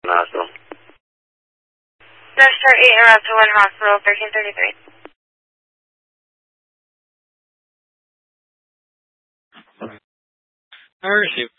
Hospital. North Star 8 and Route to 1 Hospital, 1333. I received